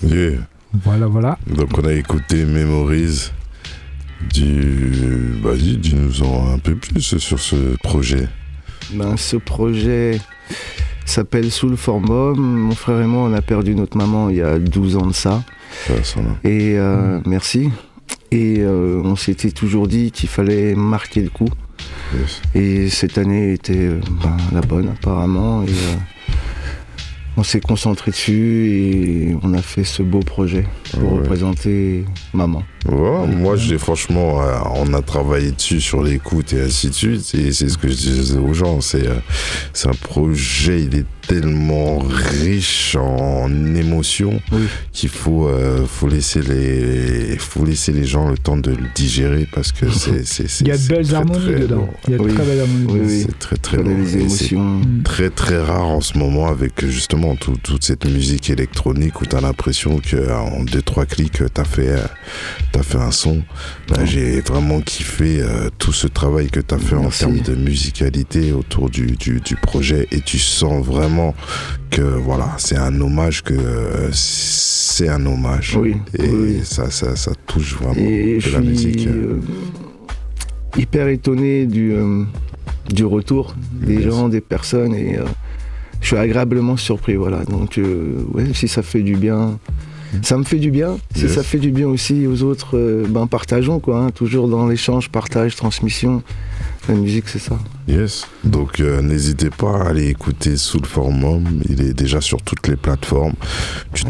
Yeah. Voilà. Donc on a écouté Memories Vas-y, dis-nous-en un peu plus sur ce projet. Ce projet s'appelle Soul for Mom. Mon frère et moi, on a perdu notre maman il y a 12 ans de ça. Et merci. Et on s'était toujours dit qu'il fallait marquer le coup. Yes. Et cette année était la bonne apparemment. Et on s'est concentré dessus et on a fait ce beau projet pour représenter maman. Ouais, moi, franchement, on a travaillé dessus sur l'écoute et ainsi de suite. Et c'est ce que je disais aux gens. C'est un projet, il est tellement riche en émotions qu'il faut laisser les gens le temps de le digérer parce que c'est il y a de belles harmonies dedans. Il y a de très belles harmonies. Oui. C'est très long. Les émotions. Très très rare en ce moment avec justement toute cette musique électronique où t'as l'impression qu'en 2-3 clics t'as fait un son. Là, j'ai vraiment kiffé tout ce travail que t'as fait en termes de musicalité autour du projet et tu sens vraiment que voilà, c'est un hommage et ça touche vraiment et de la musique. Hyper étonné du retour des gens, des personnes et je suis agréablement surpris, voilà. Donc si ça fait du bien, ça me fait du bien. Si ça fait du bien aussi aux autres, partageons quoi, hein, toujours dans l'échange, partage, transmission. La musique, c'est ça. Yes. Donc n'hésitez pas à aller écouter Soul for Mom. Il est déjà sur toutes les plateformes. Tu